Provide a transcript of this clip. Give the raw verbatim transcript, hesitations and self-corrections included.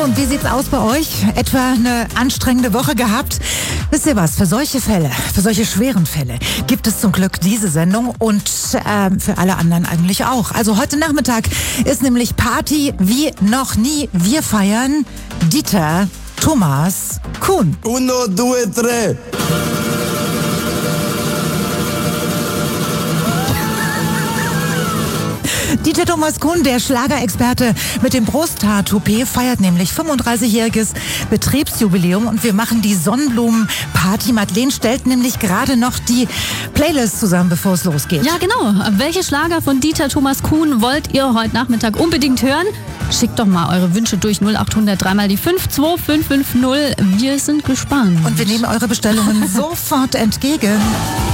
und wie sieht's aus bei euch? Etwa eine anstrengende Woche gehabt? Wisst ihr was, für solche Fälle, für solche schweren Fälle gibt es zum Glück diese Sendung und äh, für alle anderen eigentlich auch. Also heute Nachmittag ist nämlich Party wie noch nie. Wir feiern Dieter Thomas Kuhn. Uno, due, tre. Dieter Thomas Kuhn, der Schlagerexperte mit dem Brusthaar-Toupet, feiert nämlich fünfunddreißigjähriges Betriebsjubiläum und wir machen die Sonnenblumen-Party. Madeleine stellt nämlich gerade noch die Playlist zusammen, bevor es losgeht. Ja, genau. Welche Schlager von Dieter Thomas Kuhn wollt ihr heute Nachmittag unbedingt hören? Schickt doch mal eure Wünsche durch null acht hundert drei mal die fünf zwei fünf fünf null. Wir sind gespannt. Und wir nehmen eure Bestellungen sofort entgegen.